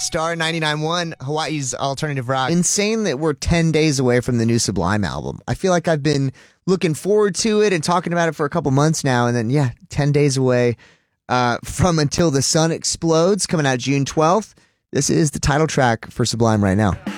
Star 99.1, Hawaii's alternative rock. Insane that we're 10 days away from the new Sublime album. I feel like I've been looking forward to it and talking about it for a couple months now. And then, 10 days away from Until the Sun Explodes, coming out June 12th. This is the title track for Sublime right now.